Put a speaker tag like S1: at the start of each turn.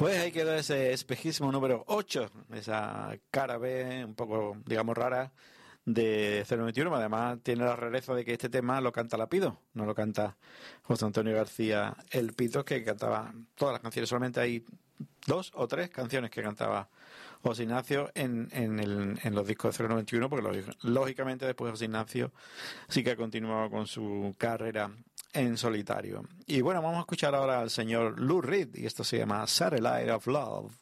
S1: Pues ahí quedó ese espejismo número 8, esa cara B un poco, digamos, rara de 091. Además tiene la rareza de que este tema lo canta Lapido, no lo canta José Antonio García el Pito, que cantaba todas las canciones. Solamente hay 2 o 3 canciones que cantaba José Ignacio en los discos de 091, porque lógicamente después José Ignacio sí que ha continuado con su carrera en solitario. Y bueno, vamos a escuchar ahora al señor Lou Reed, y esto se llama Satellite of Love.